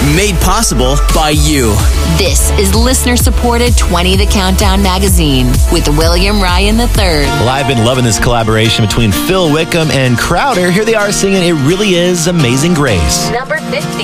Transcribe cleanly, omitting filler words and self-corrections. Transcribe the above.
Made possible by you. This is listener-supported 20 The Countdown magazine with William Ryan III. Well, I've been loving this collaboration between Phil Wickham and Crowder. Here they are singing It Really Is Amazing Grace. Number 50.